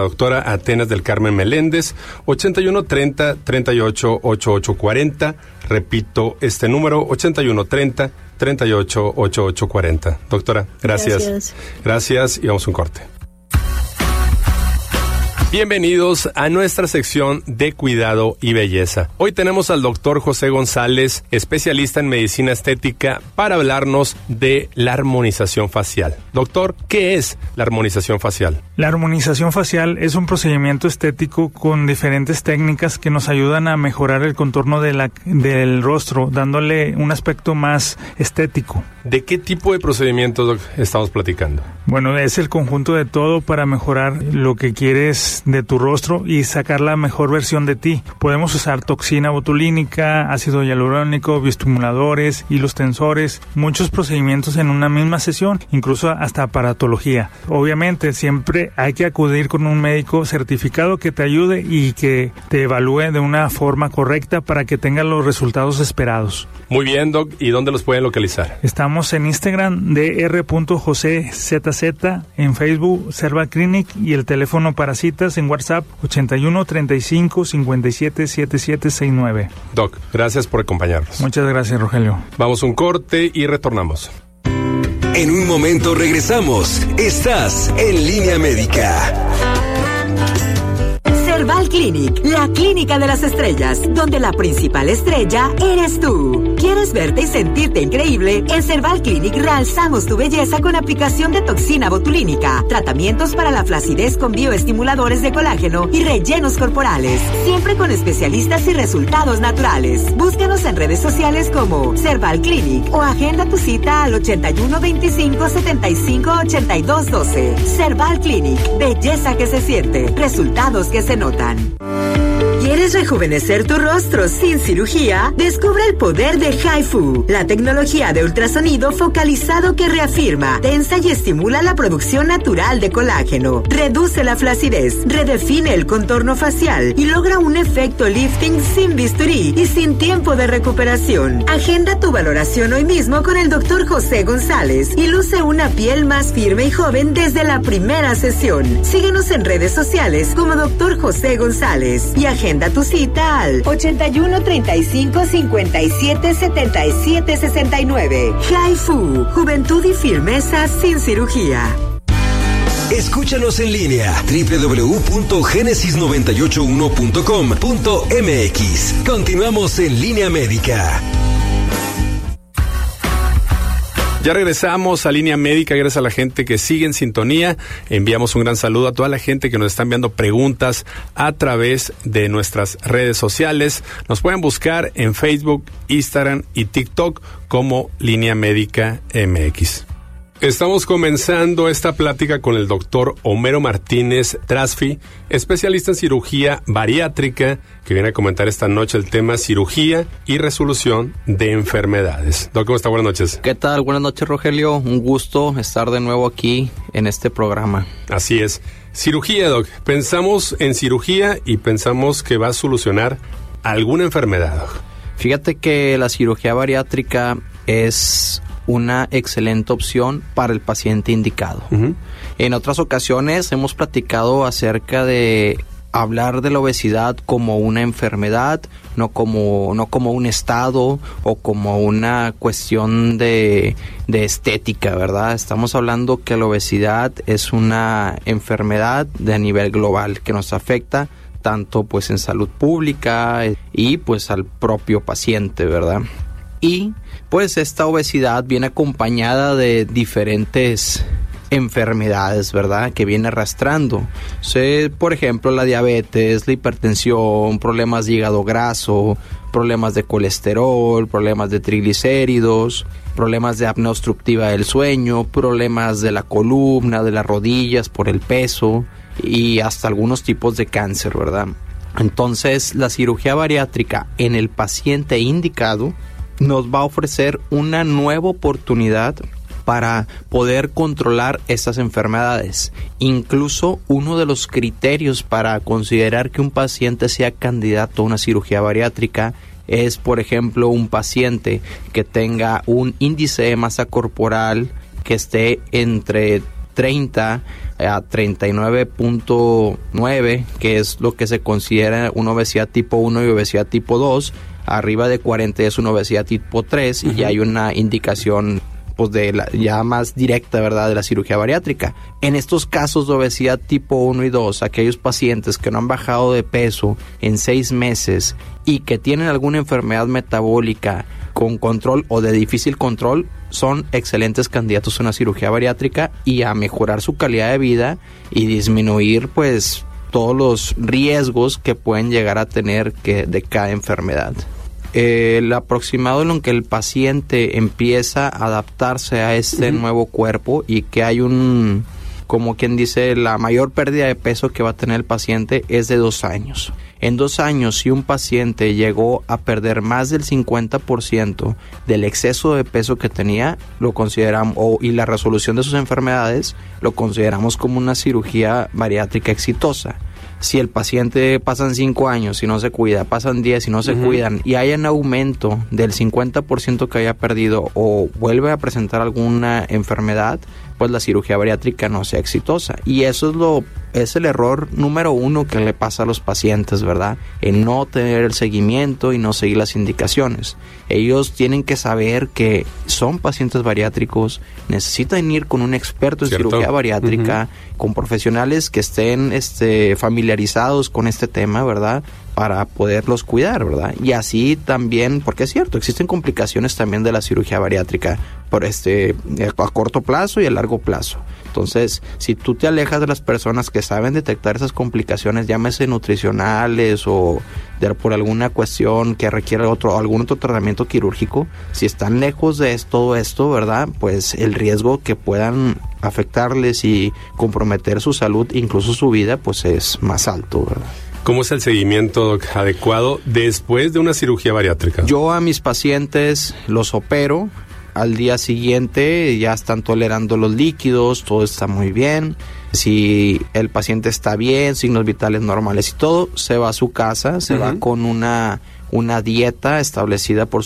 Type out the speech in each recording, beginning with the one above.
Doctora Atenas del Carmen Meléndez, 8130-388840. Repito, este número, 8130-388840. Doctora, gracias. Gracias y vamos a un corte. Bienvenidos a nuestra sección de cuidado y belleza. Hoy tenemos al doctor José González, especialista en medicina estética, para hablarnos de la armonización facial. Doctor, ¿qué es la armonización facial? La armonización facial es un procedimiento estético con diferentes técnicas que nos ayudan a mejorar el contorno del rostro, dándole un aspecto más estético. ¿De qué tipo de procedimientos estamos platicando? Bueno, es el conjunto de todo para mejorar lo que quieres de tu rostro y sacar la mejor versión de ti. Podemos usar toxina botulínica, ácido hialurónico, bioestimuladores, hilos tensores, muchos procedimientos en una misma sesión, incluso hasta aparatología. Obviamente, siempre hay que acudir con un médico certificado que te ayude y que te evalúe de una forma correcta para que tengas los resultados esperados. Muy bien, Doc. ¿Y dónde los pueden localizar? Estamos en Instagram de r.josezz, en Facebook Cerval Clinic y el teléfono para citas en WhatsApp 81 35 57 7769. Doc, gracias por acompañarnos. Muchas gracias, Rogelio. Vamos a un corte y retornamos. En un momento regresamos. Estás en Línea Médica. Cerval Clinic, la clínica de las estrellas, donde la principal estrella eres tú. ¿Quieres verte y sentirte increíble? En Cerval Clinic realzamos tu belleza con aplicación de toxina botulínica, tratamientos para la flacidez con bioestimuladores de colágeno y rellenos corporales, siempre con especialistas y resultados naturales. Búscanos en redes sociales como Cerval Clinic o agenda tu cita al 81 25 75 82 12. Cerval Clinic, belleza que se siente, resultados que se notan. ¿Quieres rejuvenecer tu rostro sin cirugía? Descubre el poder de HIFU, la tecnología de ultrasonido focalizado que reafirma, tensa y estimula la producción natural de colágeno, reduce la flacidez, redefine el contorno facial y logra un efecto lifting sin bisturí y sin tiempo de recuperación. Agenda tu valoración hoy mismo con el Dr. José González y luce una piel más firme y joven desde la primera sesión. Síguenos en redes sociales como Dr. José González y agenda tu cita al 81 35 57 77 69. HIFU, juventud y firmeza sin cirugía. Escúchanos en línea www.genesis981.com.mx. Continuamos en Línea Médica. Ya regresamos a Línea Médica, gracias a la gente que sigue en sintonía. Enviamos un gran saludo a toda la gente que nos está enviando preguntas a través de nuestras redes sociales. Nos pueden buscar en Facebook, Instagram y TikTok como Línea Médica MX. Estamos comenzando esta plática con el doctor Homero Martínez Trasfi, especialista en cirugía bariátrica, que viene a comentar esta noche el tema cirugía y resolución de enfermedades. Doc, ¿cómo está? Buenas noches. ¿Qué tal? Buenas noches, Rogelio. Un gusto estar de nuevo aquí en este programa. Así es. Cirugía, Doc. Pensamos en cirugía y pensamos que va a solucionar alguna enfermedad, Doc. Fíjate que la cirugía bariátrica es una excelente opción para el paciente indicado. Uh-huh. En otras ocasiones hemos platicado acerca de hablar de la obesidad como una enfermedad, no como un estado o como una cuestión de estética, ¿verdad? Estamos hablando que la obesidad es una enfermedad de nivel global que nos afecta tanto pues en salud pública y pues al propio paciente, ¿verdad? Y pues esta obesidad viene acompañada de diferentes enfermedades, ¿verdad? Que viene arrastrando. Por ejemplo, la diabetes, la hipertensión, problemas de hígado graso, problemas de colesterol, problemas de triglicéridos, problemas de apnea obstructiva del sueño, problemas de la columna, de las rodillas por el peso y hasta algunos tipos de cáncer, ¿verdad? Entonces, la cirugía bariátrica en el paciente indicado nos va a ofrecer una nueva oportunidad para poder controlar estas enfermedades. Incluso uno de los criterios para considerar que un paciente sea candidato a una cirugía bariátrica es, por ejemplo, un paciente que tenga un índice de masa corporal que esté entre 30 a 39.9, que es lo que se considera una obesidad tipo 1 y obesidad tipo 2. Arriba de 40 es una obesidad tipo 3 y ya hay una indicación pues ya más directa, ¿verdad?, de la cirugía bariátrica. En estos casos de obesidad tipo 1 y 2, aquellos pacientes que no han bajado de peso en 6 meses y que tienen alguna enfermedad metabólica con control o de difícil control, son excelentes candidatos a una cirugía bariátrica y a mejorar su calidad de vida y disminuir pues todos los riesgos que pueden llegar a tener de cada enfermedad. El aproximado en lo que el paciente empieza a adaptarse a este nuevo cuerpo y que hay como quien dice, la mayor pérdida de peso que va a tener el paciente es de 2 años. En 2 años, si un paciente llegó a perder más del 50% del exceso de peso que tenía, lo consideramos, y la resolución de sus enfermedades, lo consideramos como una cirugía bariátrica exitosa. Si el paciente pasan 5 años y no se cuida, pasan 10 y no se cuidan, y hay un aumento del 50% que haya perdido o vuelve a presentar alguna enfermedad, pues la cirugía bariátrica no sea exitosa. Y eso es el error número 1 que le pasa a los pacientes, ¿verdad? El no tener el seguimiento y no seguir las indicaciones. Ellos tienen que saber que son pacientes bariátricos, necesitan ir con un experto en cirugía bariátrica, con profesionales que estén familiarizados con este tema, ¿verdad?, para poderlos cuidar, ¿verdad? Y así también, porque es cierto, existen complicaciones también de la cirugía bariátrica por a corto plazo y a largo plazo. Entonces, si tú te alejas de las personas que saben detectar esas complicaciones, llámese nutricionales o por alguna cuestión que requiera algún otro tratamiento quirúrgico, si están lejos de todo esto, ¿verdad?, pues el riesgo que puedan afectarles y comprometer su salud, incluso su vida, pues es más alto, ¿verdad? ¿Cómo es el seguimiento adecuado después de una cirugía bariátrica? Yo a mis pacientes los opero. Al día siguiente ya están tolerando los líquidos, todo está muy bien. Si el paciente está bien, signos vitales normales y todo, se va a su casa, se va con una dieta establecida por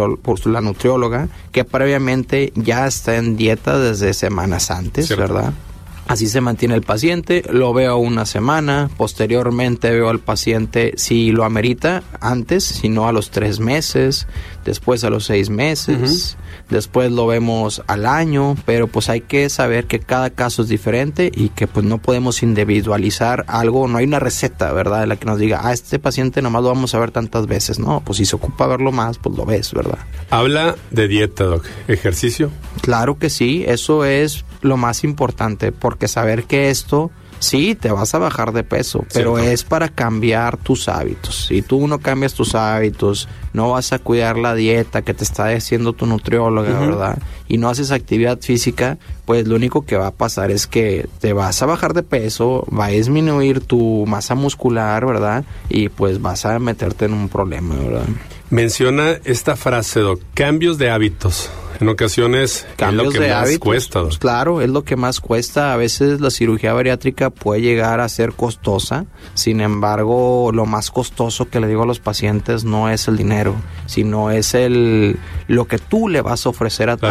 la nutrióloga, que previamente ya está en dieta desde semanas antes, ¿cierto?, ¿verdad? Así se mantiene el paciente, lo veo 1 semana, posteriormente veo al paciente si lo amerita antes, si no a los 3 meses, después a los 6 meses, después lo vemos al año, pero pues hay que saber que cada caso es diferente y que pues no podemos individualizar algo, no hay una receta, ¿verdad?, de la que nos diga, este paciente nomás lo vamos a ver tantas veces, no, pues si se ocupa verlo más, pues lo ves, ¿verdad? Habla de dieta, doc, ¿ejercicio? Claro que sí, eso es lo más importante, porque saber que esto, sí, te vas a bajar de peso, pero es para cambiar tus hábitos. Si tú no cambias tus hábitos, no vas a cuidar la dieta que te está diciendo tu nutrióloga, ¿verdad?, y no haces actividad física, pues lo único que va a pasar es que te vas a bajar de peso, va a disminuir tu masa muscular, ¿verdad?, y pues vas a meterte en un problema, ¿verdad? Menciona esta frase, doc, cambios de hábitos. En ocasiones cambios es lo que de más hábitos, cuesta. Pues claro, es lo que más cuesta. A veces la cirugía bariátrica puede llegar a ser costosa. Sin embargo, lo más costoso que le digo a los pacientes no es el dinero, sino es lo que tú le vas a ofrecer a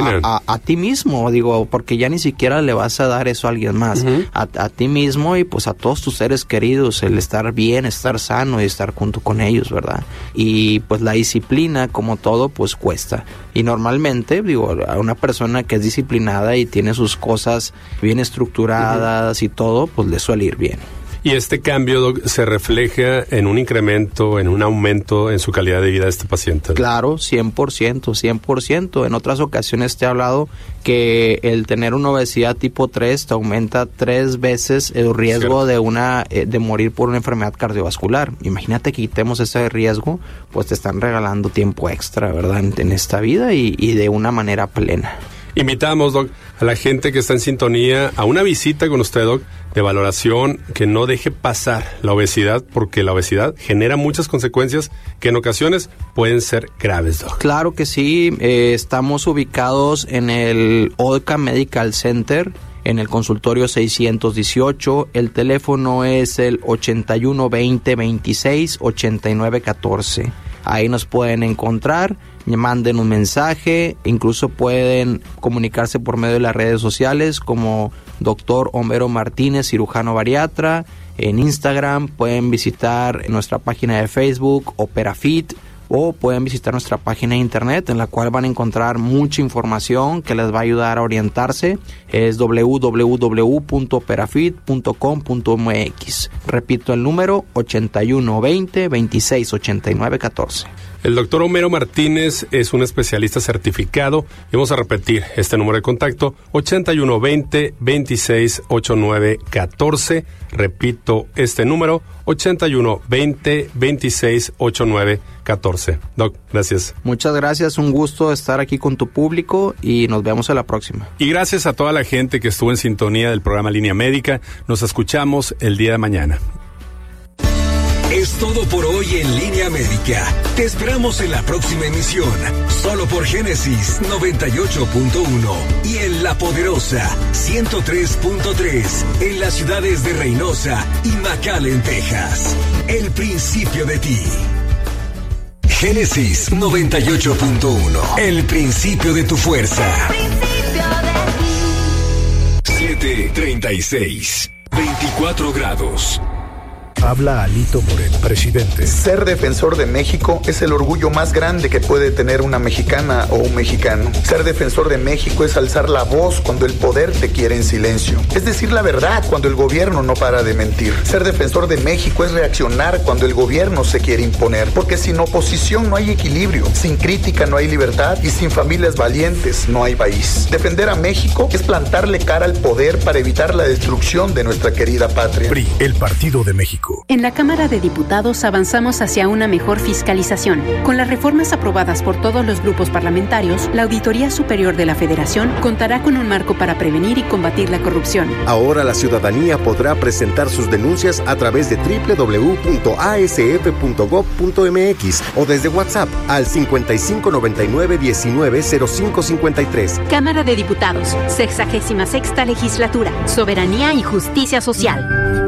ti mismo, digo, porque ya ni siquiera le vas a dar eso a alguien más, a ti mismo y pues a todos tus seres queridos, el estar bien, estar sano y estar junto con ellos, ¿verdad? Y pues la disciplina, como todo, pues cuesta. Y normalmente, digo, a una persona que es disciplinada y tiene sus cosas bien estructuradas y todo, pues le suele ir bien. Y este cambio, doc, se refleja en un incremento, en un aumento en su calidad de vida de este paciente, ¿no? Claro, 100%. En otras ocasiones te he hablado que el tener una obesidad tipo 3 te aumenta 3 veces el riesgo de morir por una enfermedad cardiovascular. Imagínate que quitemos ese riesgo, pues te están regalando tiempo extra, ¿verdad?, en esta vida y de una manera plena. Invitamos, doc, a la gente que está en sintonía a una visita con usted, doc, de valoración, que no deje pasar la obesidad, porque la obesidad genera muchas consecuencias que en ocasiones pueden ser graves, doc. Claro que sí, estamos ubicados en el Olca Medical Center, en el consultorio 618, el teléfono es el 81 20 26 89 14. Ahí nos pueden encontrar, manden un mensaje, incluso pueden comunicarse por medio de las redes sociales como Dr. Homero Martínez, cirujano bariatra. En Instagram pueden visitar nuestra página de Facebook, OperaFit, o pueden visitar nuestra página de internet, en la cual van a encontrar mucha información que les va a ayudar a orientarse. Es www.operafit.com.mx. Repito el número: 8120 26 89 14. El doctor Homero Martínez es un especialista certificado. Y vamos a repetir este número de contacto: 8120 26 89 14. Repito este número: 8120 26 89 14. Doc, gracias. Muchas gracias, un gusto estar aquí con tu público y nos vemos en la próxima. Y gracias a toda la gente que estuvo en sintonía del programa Línea Médica. Nos escuchamos el día de mañana. Es todo por hoy en Línea Médica. Te esperamos en la próxima emisión, solo por Génesis 98.1 y en La Poderosa 103.3 en las ciudades de Reynosa y McAllen, Texas. El principio de ti. Génesis 98.1. El principio de tu fuerza. 7:36. 24 grados. Habla Alito Moreno, presidente. Ser defensor de México es el orgullo más grande que puede tener una mexicana o un mexicano. Ser defensor de México es alzar la voz cuando el poder te quiere en silencio. Es decir la verdad cuando el gobierno no para de mentir. Ser defensor de México es reaccionar cuando el gobierno se quiere imponer. Porque sin oposición no hay equilibrio, sin crítica no hay libertad y sin familias valientes no hay país. Defender a México es plantarle cara al poder para evitar la destrucción de nuestra querida patria. PRI, el Partido de México. En la Cámara de Diputados avanzamos hacia una mejor fiscalización. Con las reformas aprobadas por todos los grupos parlamentarios, la Auditoría Superior de la Federación contará con un marco para prevenir y combatir la corrupción. Ahora la ciudadanía podrá presentar sus denuncias a través de www.asf.gov.mx o desde WhatsApp al 5599190553. Cámara de Diputados, 66ª Legislatura, Soberanía y Justicia Social.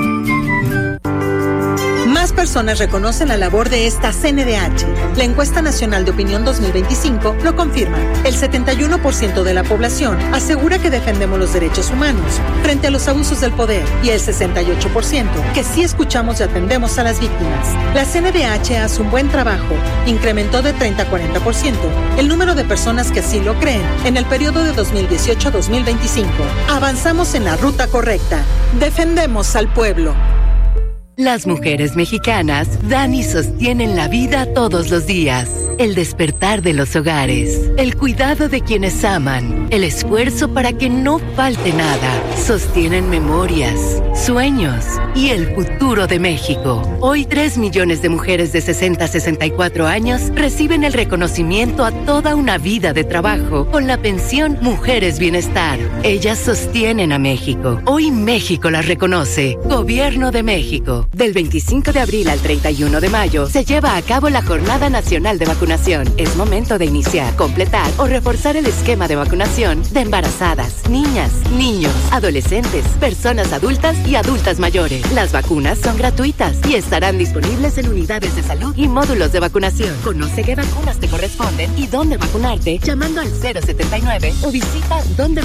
Más personas reconocen la labor de esta CNDH. La encuesta nacional de opinión 2025 lo confirma. El 71% de la población asegura que defendemos los derechos humanos frente a los abusos del poder y el 68% que sí escuchamos y atendemos a las víctimas. La CNDH hace un buen trabajo. Incrementó de 30 a 40% el número de personas que así lo creen en el periodo de 2018 a 2025. Avanzamos en la ruta correcta. Defendemos al pueblo. Las mujeres mexicanas dan y sostienen la vida todos los días. El despertar de los hogares, el cuidado de quienes aman, el esfuerzo para que no falte nada. Sostienen memorias, sueños y el futuro de México. Hoy 3 millones de mujeres de 60 a 64 años reciben el reconocimiento a toda una vida de trabajo con la pensión Mujeres Bienestar. Ellas sostienen a México. Hoy México las reconoce. Gobierno de México. Del 25 de abril al 31 de mayo se lleva a cabo la Jornada Nacional de Vacunación. Es momento de iniciar, completar o reforzar el esquema de vacunación de embarazadas, niñas, niños, adolescentes, personas adultas y adultas mayores. Las vacunas son gratuitas y estarán disponibles en unidades de salud y módulos de vacunación. Conoce qué vacunas te corresponden y dónde vacunarte llamando al 079 o visita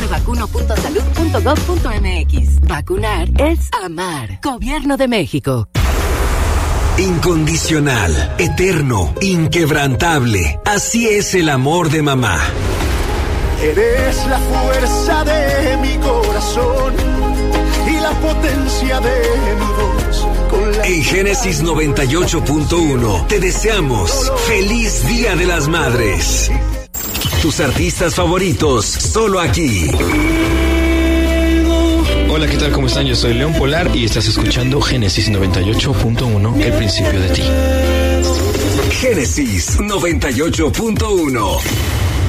dondemevacuno.salud.gov.mx. Vacunar es amar. Gobierno de México. Incondicional, eterno, inquebrantable. Así es el amor de mamá. Eres la fuerza de mi corazón y la potencia de mi voz. En Génesis 98.1 te deseamos feliz Día de las Madres. Tus artistas favoritos, solo aquí. Hola, ¿qué tal? ¿Cómo están? Yo soy León Polar y estás escuchando Génesis 98.1, el principio de ti. Génesis 98.1.